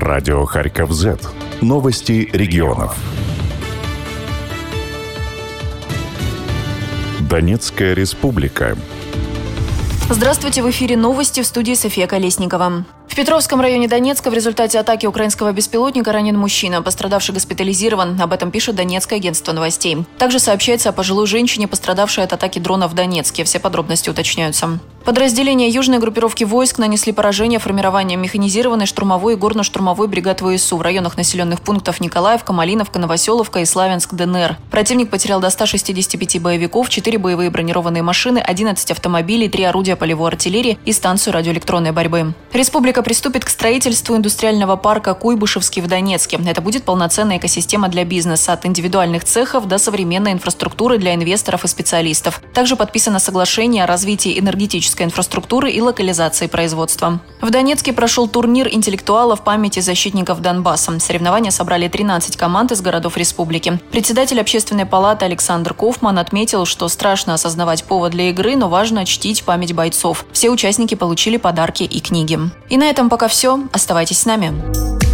Радио Харьков Z. Новости регионов. Донецкая республика. Здравствуйте, в эфире новости, в студии София Колесникова. В Петровском районе Донецка в результате атаки украинского беспилотника ранен мужчина. Пострадавший госпитализирован. Об этом пишет Донецкое агентство новостей. Также сообщается о пожилой женщине, пострадавшей от атаки дрона в Донецке. Все подробности уточняются. Подразделения южной группировки войск нанесли поражение формированием механизированной штурмовой и горно-штурмовой бригад ВСУ в районах населенных пунктов Николаевка, Малиновка, Новоселовка и Славянск, ДНР. Противник потерял до 165 боевиков, 4 боевые бронированные машины, 11 автомобилей, 3 орудия полевой артиллерии и станцию радиоэлектронной борьбы. Республика приступит к строительству индустриального парка Куйбышевский в Донецке. Это будет полноценная экосистема для бизнеса, от индивидуальных цехов до современной инфраструктуры для инвесторов и специалистов. Также подписано соглашение о развитии энергетической инфраструктуры и локализации производства. В Донецке прошел турнир интеллектуалов памяти защитников Донбасса. Соревнования собрали 13 команд из городов республики. Председатель общественной палаты Александр Кофман отметил, что страшно осознавать повод для игры, но важно чтить память бойцов. Все участники получили подарки и книги. И на этом пока все. Оставайтесь с нами.